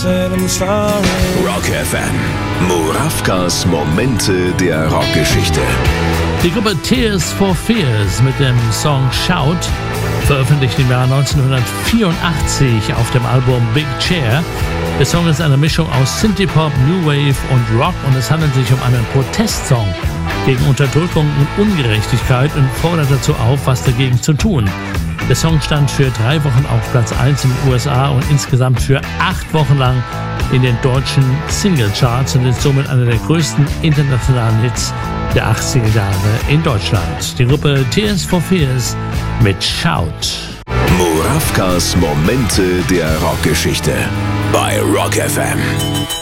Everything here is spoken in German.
Rock FM. Murawkas Momente der Rockgeschichte. Die Gruppe Tears for Fears mit dem Song Shout, veröffentlicht im Jahr 1984 auf dem Album Big Chair. Der Song ist eine Mischung aus Synthie-Pop, New Wave und Rock und es handelt sich um einen Protestsong gegen Unterdrückung und Ungerechtigkeit und fordert dazu auf, was dagegen zu tun. Der Song stand für 3 Wochen auf Platz 1 in den USA und insgesamt für 8 Wochen lang in den deutschen Singlecharts und ist somit einer der größten internationalen Hits der 80er Jahre in Deutschland. Die Gruppe Tears for Fears mit Shout. Murawkas Momente der Rockgeschichte bei Rock FM.